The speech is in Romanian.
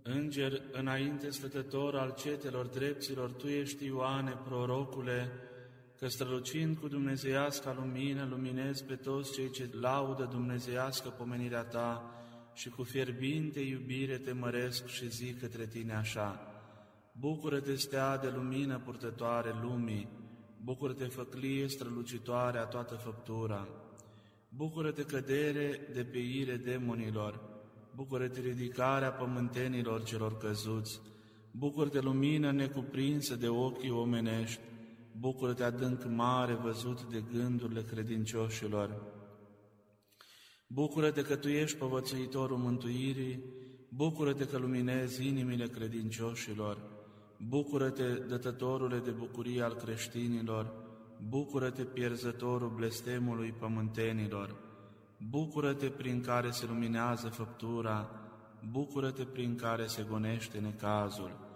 Înger înainte stătător al cetelor drepților, Tu ești, Ioane, prorocule, că strălucind cu dumnezeiasca lumină, luminezi pe toți cei ce laudă dumnezeiască pomenirea Ta și cu fierbinte iubire Te măresc și zic către Tine așa: Bucură-te, stea de lumină purtătoare lumii, bucură-te, făclie strălucitoare a toată făptura, bucură-te, cădere de pe ire demonilor, bucură-te, ridicarea pământenilor celor căzuți, bucură-te, lumină necuprinsă de ochii omenești, bucură-te, adânc mare văzut de gândurile credincioșilor, bucură-te că Tu ești povățuitorul mântuirii, bucură-te că luminezi inimile credincioșilor, bucură-te, dătătorule de bucurie al creștinilor, bucură-te, pierzătorul blestemului pământenilor, bucură-te prin care se luminează făptura, bucură-te prin care se gonește necazul,